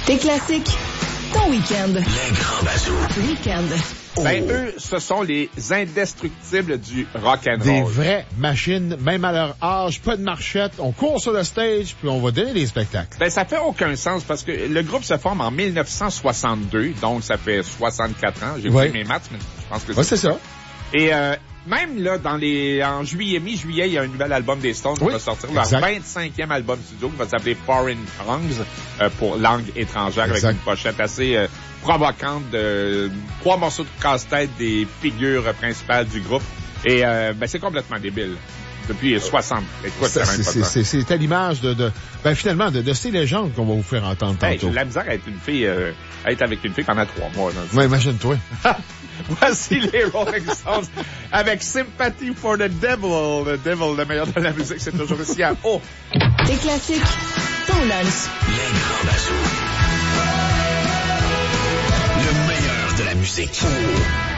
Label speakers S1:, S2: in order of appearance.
S1: Tes classiques, ton week-end.
S2: Les grands bazous.
S1: Week-end.
S3: Ben, eux, ce sont les indestructibles du rock'n'roll.
S4: Des vraies machines, même à leur âge, pas de marchette. On court sur le stage, puis on va donner des spectacles.
S3: Ben, ça fait aucun sens parce que le groupe se forme en 1962, donc ça fait 64 ans. J'ai
S4: Ouais.
S3: vu mes maths, mais je pense que
S4: Ouais, c'est ça.
S3: Et même là, en juillet, mi-juillet, il y a un nouvel album des Stones qui
S4: Oui,
S3: va sortir. Leur
S4: exact.
S3: 25e album studio qui va s'appeler Foreign Tongues pour langue étrangère
S4: Exact.
S3: avec une pochette assez provocante de 3 morceaux de casse-tête des figures principales du groupe. Et ben, c'est complètement débile. Depuis 60. Écoute, c'est même pas ça.
S4: C'est à l'image finalement, de ces légendes qu'on va vous faire entendre
S3: Hey,
S4: tantôt.
S3: j'ai de la misère à être une fille, à être avec une fille pendant 3 mois. Là.
S4: Ouais, imagine-toi.
S3: Voici les Rolling Stones avec Sympathy for the Devil. Le Devil, le meilleur de la musique, c'est toujours ici à haut.
S1: Tes classiques, ton lunch.
S2: Les grands bazous. Le meilleur de la musique.